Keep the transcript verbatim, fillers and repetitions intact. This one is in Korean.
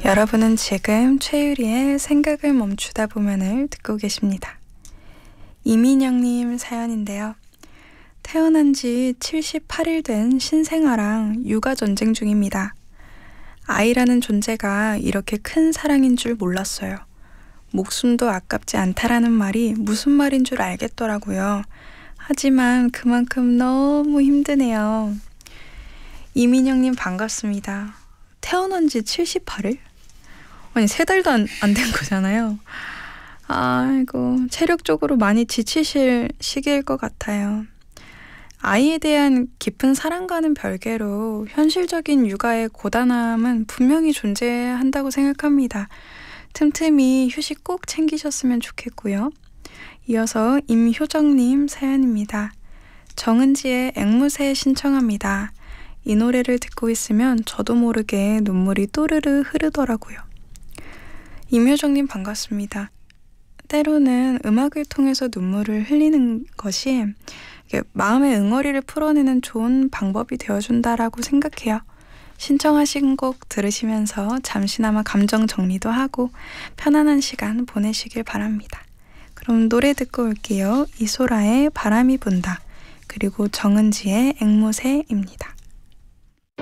여러분은 지금 최유리의 생각을 멈추다 보면을 듣고 계십니다. 이민영님 사연인데요. 태어난 지 칠십팔 일 된 신생아랑 육아 전쟁 중입니다. 아이라는 존재가 이렇게 큰 사랑인 줄 몰랐어요. 목숨도 아깝지 않다라는 말이 무슨 말인 줄 알겠더라고요. 하지만 그만큼 너무 힘드네요. 이민영님 반갑습니다. 태어난 지 칠십팔 일? 아니 세 달도 안, 안 된 거잖아요. 아이고 체력적으로 많이 지치실 시기일 것 같아요. 아이에 대한 깊은 사랑과는 별개로 현실적인 육아의 고단함은 분명히 존재한다고 생각합니다. 틈틈이 휴식 꼭 챙기셨으면 좋겠고요. 이어서 임효정님 사연입니다. 정은지의 앵무새 신청합니다. 이 노래를 듣고 있으면 저도 모르게 눈물이 또르르 흐르더라고요. 임효정님 반갑습니다. 때로는 음악을 통해서 눈물을 흘리는 것이 마음의 응어리를 풀어내는 좋은 방법이 되어준다라고 생각해요. 신청하신 곡 들으시면서 잠시나마 감정 정리도 하고 편안한 시간 보내시길 바랍니다. 그럼 노래 듣고 올게요. 이소라의 바람이 분다. 그리고 정은지의 앵무새입니다.